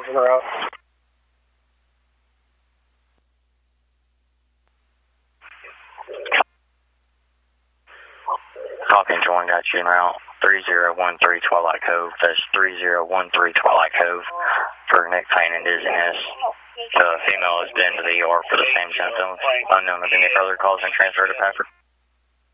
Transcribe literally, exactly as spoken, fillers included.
en route. Copy, Jordan, got you en route. three zero one three Twilight Cove. That's three zero one three Twilight Cove for neck pain and dizziness. The female has been to the E R for the same symptoms. Unknown if any further calls and transfer to Packard.